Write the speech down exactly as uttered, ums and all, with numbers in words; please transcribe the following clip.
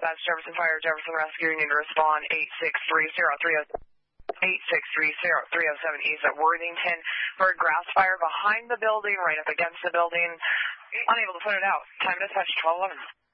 That's Jefferson Fire, Jefferson Rescue. You need to respond eight six three zero three zero eight six three zero three zero seven East at Worthington for a grass fire behind the building, right up against the building. Unable to put it out. Time dispatch twelve eleven.